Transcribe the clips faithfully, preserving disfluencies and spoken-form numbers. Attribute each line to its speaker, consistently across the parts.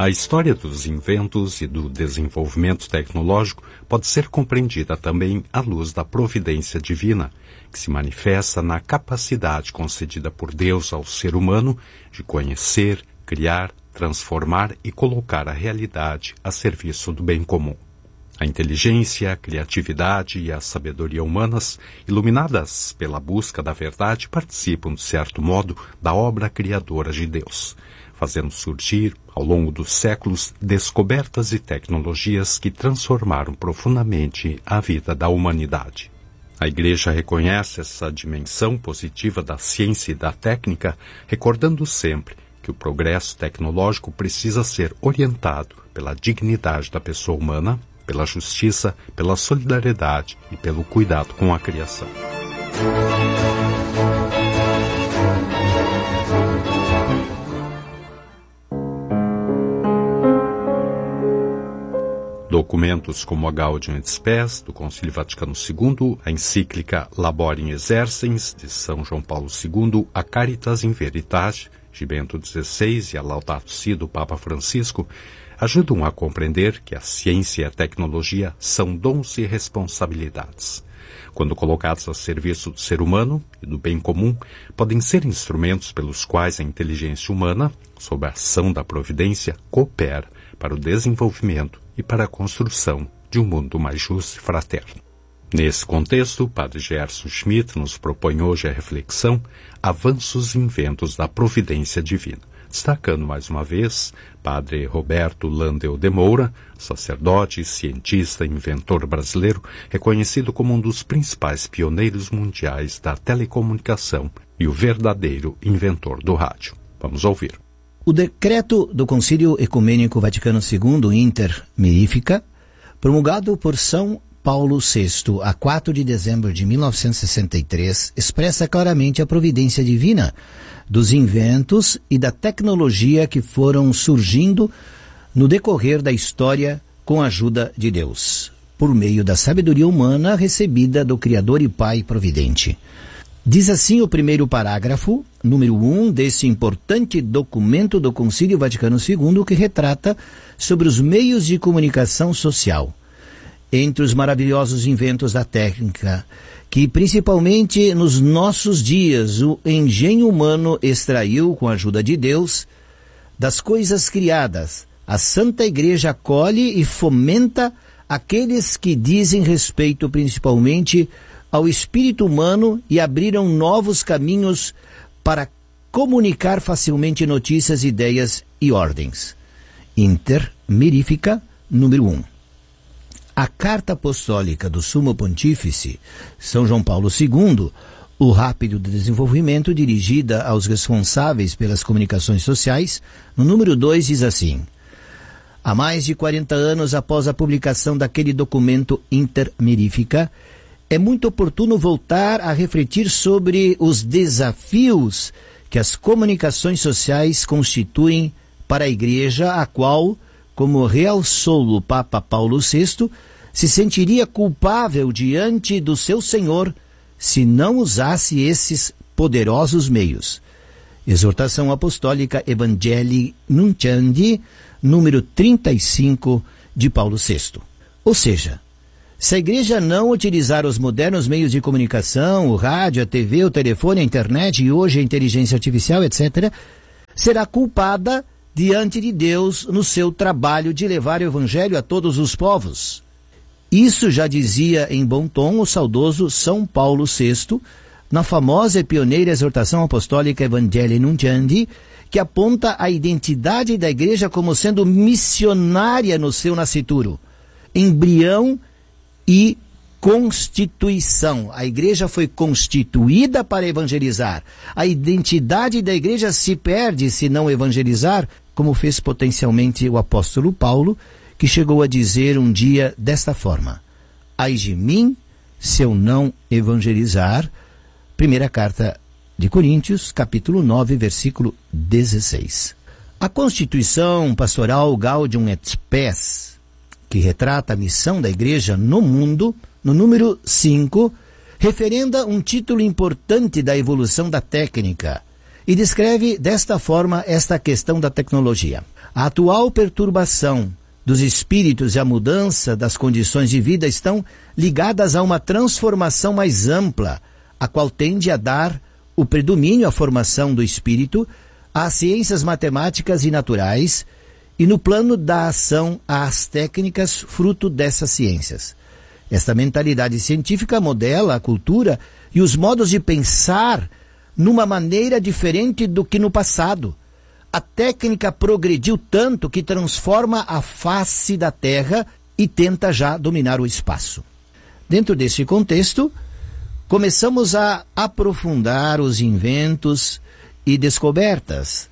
Speaker 1: A história dos inventos e do desenvolvimento tecnológico pode ser compreendida também à luz da providência divina, que se manifesta na capacidade concedida por Deus ao ser humano de conhecer, criar, transformar e colocar a realidade a serviço do bem comum. A inteligência, a criatividade e a sabedoria humanas, iluminadas pela busca da verdade, participam, de certo modo, da obra criadora de Deus, fazendo surgir, ao longo dos séculos, descobertas e tecnologias que transformaram profundamente a vida da humanidade. A Igreja reconhece essa dimensão positiva da ciência e da técnica, recordando sempre que o progresso tecnológico precisa ser orientado pela dignidade da pessoa humana, pela justiça, pela solidariedade e pelo cuidado com a criação. Documentos como a Gaudium et Spes, do Concílio Vaticano segundo, a encíclica Laborem Exercens, de São João Paulo segundo, a Caritas in Veritate, de Bento dezesseis, e a Laudato Si, do Papa Francisco, ajudam a compreender que a ciência e a tecnologia são dons e responsabilidades. Quando colocados a serviço do ser humano e do bem comum, podem ser instrumentos pelos quais a inteligência humana, sob a ação da providência, coopera para o desenvolvimento e para a construção de um mundo mais justo e fraterno. Nesse contexto, o padre Gerson Schmidt nos propõe hoje a reflexão Avanços e Inventos da Providência Divina, destacando mais uma vez padre Roberto Landel de Moura, sacerdote, cientista e inventor brasileiro, reconhecido como um dos principais pioneiros mundiais da telecomunicação e o verdadeiro inventor do rádio. Vamos ouvir.
Speaker 2: O decreto do Concílio Ecumênico Vaticano segundo, Inter Mirifica, promulgado por São Paulo sexto a quatro de dezembro de mil novecentos e sessenta e três, expressa claramente a providência divina dos inventos e da tecnologia que foram surgindo no decorrer da história com a ajuda de Deus, por meio da sabedoria humana recebida do Criador e Pai Providente. Diz assim o primeiro parágrafo, número um, desse importante documento do Concílio Vaticano segundo, que retrata sobre os meios de comunicação social. Entre os maravilhosos inventos da técnica, que principalmente nos nossos dias o engenho humano extraiu com a ajuda de Deus, das coisas criadas, a Santa Igreja acolhe e fomenta aqueles que dizem respeito principalmente ao espírito humano e abriram novos caminhos para comunicar facilmente notícias, ideias e ordens. Inter Mirifica, número um. A Carta Apostólica do Sumo Pontífice, São João Paulo segundo, o rápido desenvolvimento, dirigida aos responsáveis pelas comunicações sociais, no número dois diz assim: há mais de quarenta anos após a publicação daquele documento Inter Mirifica, é muito oportuno voltar a refletir sobre os desafios que as comunicações sociais constituem para a Igreja, a qual, como realçou o Papa Paulo sexto, se sentiria culpável diante do seu Senhor se não usasse esses poderosos meios. Exortação Apostólica Evangelii Nuntiandi, número trinta e cinco, de Paulo sexto. Ou seja, se a Igreja não utilizar os modernos meios de comunicação, o rádio, a T V, o telefone, a internet e hoje a inteligência artificial, etcétera, será culpada diante de Deus no seu trabalho de levar o Evangelho a todos os povos. Isso já dizia em bom tom o saudoso São Paulo sexto, na famosa e pioneira exortação apostólica Evangelii Nuntiandi, que aponta a identidade da Igreja como sendo missionária no seu nascituro, embrião e constituição. A Igreja foi constituída para evangelizar. A identidade da Igreja se perde se não evangelizar, como fez potencialmente o apóstolo Paulo, que chegou a dizer um dia desta forma: ai de mim se eu não evangelizar. Primeira carta de Coríntios, capítulo nove, versículo dezesseis. A Constituição Pastoral Gaudium et Spes, que retrata a missão da Igreja no mundo, no número cinco, referenda um título importante da evolução da técnica, e descreve desta forma esta questão da tecnologia. A atual perturbação dos espíritos e a mudança das condições de vida estão ligadas a uma transformação mais ampla, a qual tende a dar o predomínio à formação do espírito, às ciências matemáticas e naturais, e no plano da ação às técnicas fruto dessas ciências. Esta mentalidade científica modela a cultura e os modos de pensar numa maneira diferente do que no passado. A técnica progrediu tanto que transforma a face da Terra e tenta já dominar o espaço. Dentro desse contexto, começamos a aprofundar os inventos e descobertas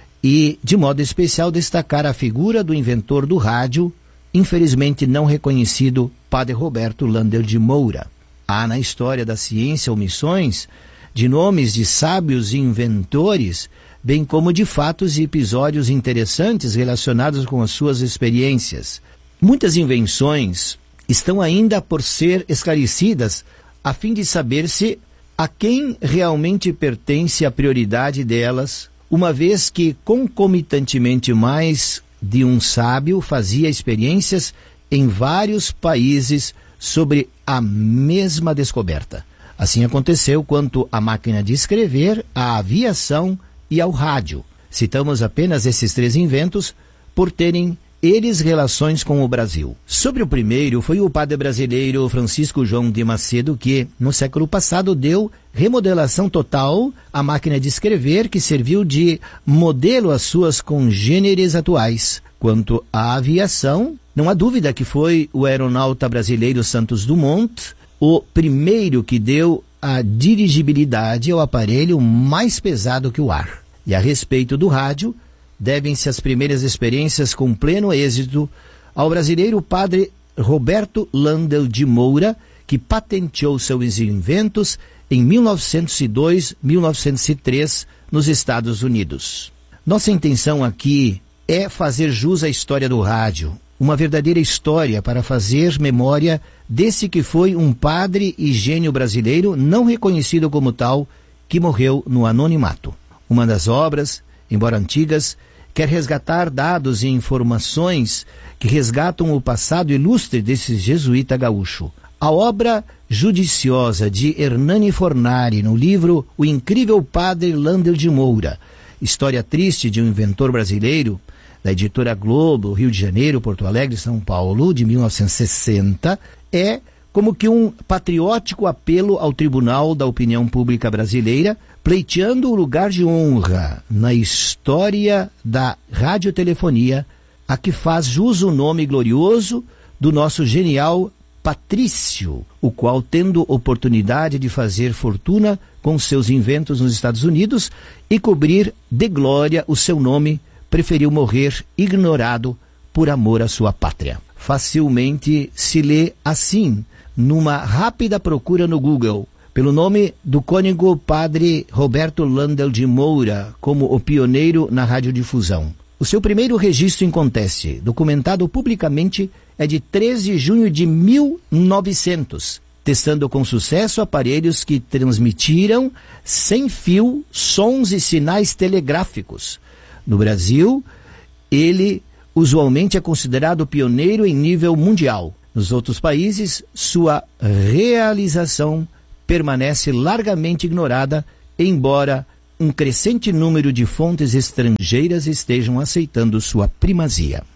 Speaker 2: e, de modo especial, destacar a figura do inventor do rádio, infelizmente não reconhecido, Padre Roberto Landel de Moura. Há na história da ciência omissões de nomes de sábios e inventores, bem como de fatos e episódios interessantes relacionados com as suas experiências. Muitas invenções estão ainda por ser esclarecidas a fim de saber-se a quem realmente pertence a prioridade delas, uma vez que concomitantemente mais de um sábio fazia experiências em vários países sobre a mesma descoberta. Assim aconteceu quanto à máquina de escrever, à aviação e ao rádio. Citamos apenas esses três inventos por terem eles relações com o Brasil. Sobre o primeiro, foi o padre brasileiro Francisco João de Macedo que, no século passado, deu remodelação total à máquina de escrever, que serviu de modelo às suas congêneres atuais. Quanto à aviação, não há dúvida que foi o aeronauta brasileiro Santos Dumont o primeiro que deu a dirigibilidade ao aparelho mais pesado que o ar. E a respeito do rádio, devem-se as primeiras experiências com pleno êxito ao brasileiro padre Roberto Landel de Moura, que patenteou seus inventos em mil novecentos e dois a mil novecentos e três nos Estados Unidos. Nossa intenção aqui é fazer jus à história do rádio, uma verdadeira história para fazer memória desse que foi um padre e gênio brasileiro não reconhecido como tal, que morreu no anonimato. Uma das obras, embora antigas, quer resgatar dados e informações que resgatam o passado ilustre desse jesuíta gaúcho. A obra judiciosa de Hernani Fornari, no livro O Incrível Padre Landel de Moura, história triste de um inventor brasileiro, da editora Globo, Rio de Janeiro, Porto Alegre, São Paulo, de mil novecentos e sessenta, é como que um patriótico apelo ao Tribunal da Opinião Pública Brasileira, pleiteando o lugar de honra na história da radiotelefonia, a que faz jus o nome glorioso do nosso genial Patrício, o qual, tendo oportunidade de fazer fortuna com seus inventos nos Estados Unidos e cobrir de glória o seu nome, preferiu morrer ignorado por amor à sua pátria. Facilmente se lê assim, numa rápida procura no Google, pelo nome do cônego padre Roberto Landel de Moura, como o pioneiro na radiodifusão. O seu primeiro registro em conteste, documentado publicamente, é de três de junho de mil e novecentos, testando com sucesso aparelhos que transmitiram sem fio sons e sinais telegráficos. No Brasil, ele usualmente é considerado pioneiro em nível mundial. Nos outros países, sua realização permanece largamente ignorada, embora um crescente número de fontes estrangeiras estejam aceitando sua primazia.